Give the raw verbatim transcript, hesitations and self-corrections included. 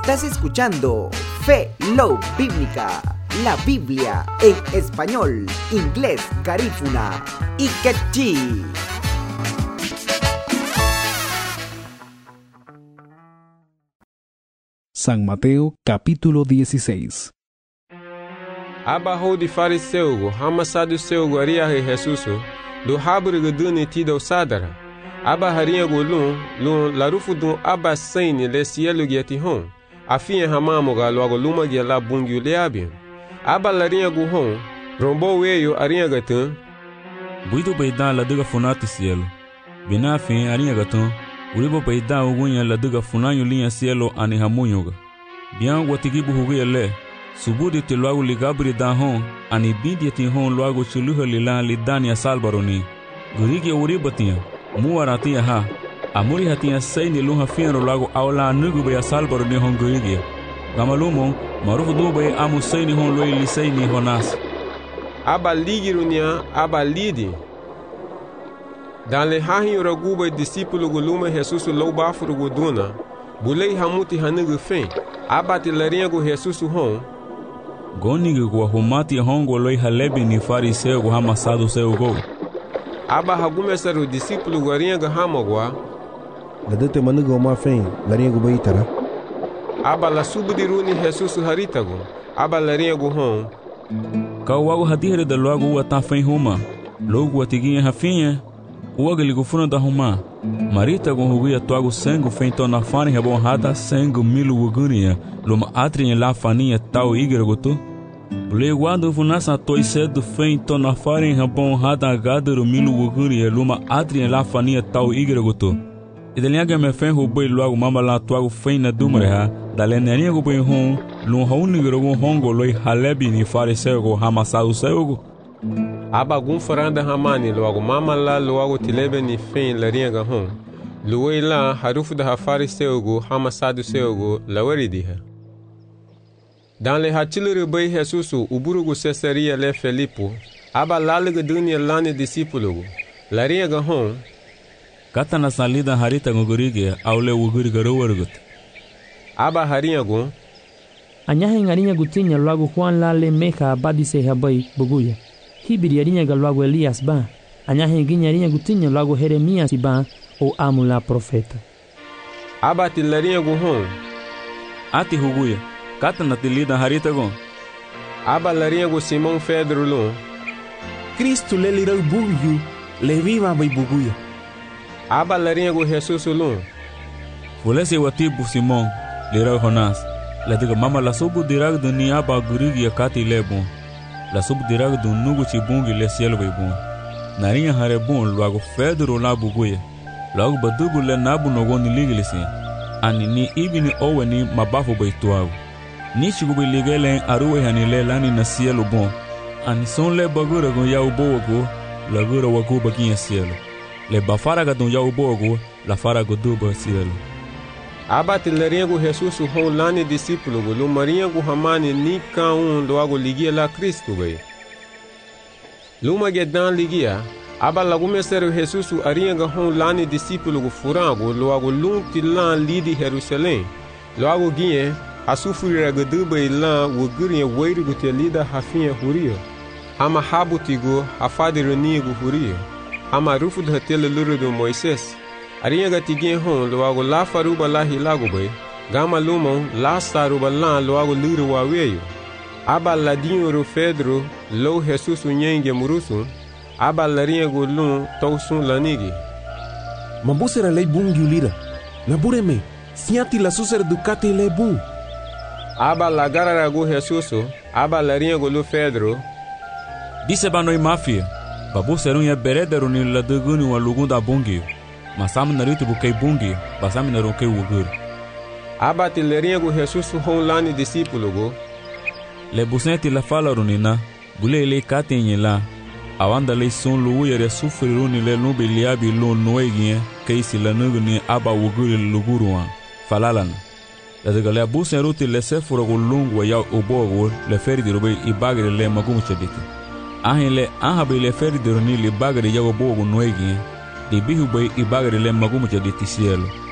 Estás escuchando Fe Love Bíblica, la Biblia en español, inglés, garífuna y quechí. San Mateo capítulo dieciséis. Aba de fariseu, hama saduceu goria he Jesusu, do habru duni tido sadara. Aba haria golun, lun larufu dun aba saini le cielo gietihon. Afin hamamo ga logo luma ge la bungu leabi. Aba larinha guhon, rombo weyo arinha gatun. Buido beidan la duga funati cielo. Bina fin arinha gatun. Uribo beidan ugunya la duga funanyo linha cielo ani hamunyoga. Bian watigibu huguya le. Subudi te logo ligabri dan hon, ani bindi ti hon logo chuluha lilan lidania salbaroni. Gurigi uribo tia, muaratia ha. Amuri hatia saini lunha fiano logo aula nugu be salbaroni hon gurigi. Gamalumo, marufu dube amu saini hon loi lisaini honas. Aba ligirunia, aba lidi. Dan le hahin raguba discípulo guluma Jesus louba furu duna. Bulei hamuti hanugu fen. Aba te larinha go Jesus hon. Gonigo go humati hongo loi halebi ni fariseu go hamasado seu go. Aba hagumesaru discípulo gorinha go hamogwa. Ladete manugo ma fen, larinha go baitara. Aba la subdiruni Jesus haritago. Aba larinha go hon. Kawago hadire de logo wa ta fen huma. Logo atiguinha rafinha. O agaligo funa da huma. Marita go huguia toago sangue feito na fane rebonrada sangue milu ugunia. Luma atrinha la faninha tal igre gotu. Bule guardo funasa toi cedo feito na fane rebonrada gadero milu ugunia. Luma atrinha la faninha tal igre gotu. Idelinha me fen roboi logo mama la toago feina dumreha. Dalenerinha go boi hon. Lum haunigro go hongo loi halebi ni fariseu go hamassado seu. Abagum faranda hamani logo mama la logo tilebe ni fen larinha ga hon. Luoi la harufu da hafari seugo hamasado seugo laweridiha. Dan le hatilere bei Jesusu uburugo Cesaria le Felipo. Aba lalega dunia lane discípulo. Larinha ga hon. Kata na salida harita ngogurige aule uguri garowergut. Aba harinha go. Anyahe ngarinha gutinya logo Juan la le meca abadise habai buguya. Hibiri arinha ga logo Elias ba. Anyahe ginharinha gutinya logo Jeremias ba o amula profeta. Aba tilarinha go hon. Ati huguya. Kata na tilida harita go. Aba larinha go Simão Pedro lo. Cristo le lirau bugu, le viva bai buguya. Aba larinha go Jesus lo. Fulese watibu Simão, lirau honas. La diga mama la subu dirag do ni aba gurigi akati lebon. La subu dirag do nugu chibungi le cielo bai bon. Narinha harebon logo Pedro la buguya. Logo badugu le nabu nogoni ligilisi. Ani ni ibini owe ni mabafu baituago. Ni chigubi ligele aruwe hanile lani na cielo bon. Ani son le bagura gon yau bogo, la gura wagu baginha cielo. Le bafaraga don yau bogo, la farago duba cielo. Aba tilarinha go Jesus hon lani discípulo go lo marinha go hamani ni ka un logo ligia la Cristo bai. Luma gedan ligia. Aba lagume sero Jesus arinha ga hon lani discípulo go furango logo lunti lan lidi Jerusalém. Logo guinhe asufurira gaduba ilan wo gurinha weiru go te lida hafinha huria. Ama habutigo afadironi go huria. Ama rufu da tele luru do Moisés. Arinha ga tigin hon logo la faruba la hilago bai. Gama lumon la saruba lan logo luru wa weyo. Aba ladinho ro Pedro lo Jesus nyenge murusu. Aba larinha go lun tausun lanigi. Mambusera lei bungu lira. Nabureme, siati la susera ducati le bu. Aba lagara go Jesus, aba larinha go lo Pedro. Disse banoi mafia. Babu serunha beredero ni la duguni wa lugunda bungi. Masam naruto bukai bungi, basam naruke ugur. Aba tilarinha go Jesus hon lani discípulo go. Le busenti la fala runina, bule le katenye la. Awanda le son lu yere sufriruni le nubi liabi lo noegie, keisi la nuguni aba uguri luguruan, falalana. La de galea busen ruti le sefuro go lungu ya obogo le ferdi robe i bagre le magumu chediti. Ahin le ahabi le ferdi roni le bagre ya obogo noegie, di bihu bay i bagre le magumu chediti cielo.